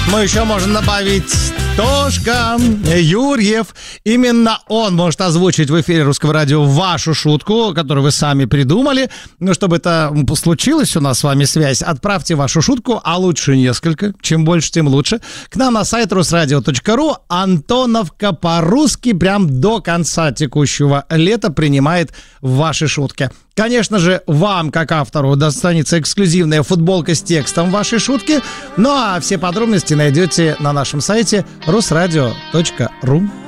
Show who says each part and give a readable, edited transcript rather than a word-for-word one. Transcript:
Speaker 1: Мы еще можем добавить Тошка Юрьев. Именно он может озвучить в эфире Русского радио вашу шутку, которую вы сами придумали. Но чтобы это случилось, у нас с вами связь, отправьте вашу шутку, а лучше несколько. Чем больше, тем лучше. К нам на сайт rusradio.ru. Антоновка по-русски прям до конца текущего лета принимает ваши шутки. Конечно же, вам, как автору, достанется эксклюзивная футболка с текстом вашей шутки. Ну а все подробности найдете на нашем сайте rusradio.ru.